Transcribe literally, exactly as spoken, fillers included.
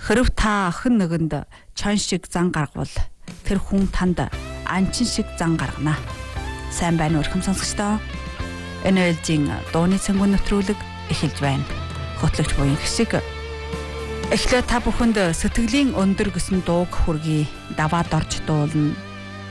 Хэрв та хэн нэгэнд чон шиг зан гаргавал тэр хүн танд анчин шиг зан гаргана. Сайн байна уу өрхөм сонсогчдоо? Энэ ээлжийн дууны цэнгүүн нэвтрүүлэг эхэлж байна. Хөтлөгч буян шиг эхлээ та бүхэнд сэтгэлийн өндөр гэсэн дууг хүргэе. Даваад орж дуулна.